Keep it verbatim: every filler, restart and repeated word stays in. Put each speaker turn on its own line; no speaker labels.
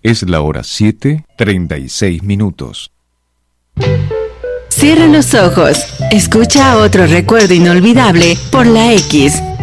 Es la hora siete, treinta y seis minutos.
Cierra los ojos. Escucha otro recuerdo inolvidable por la X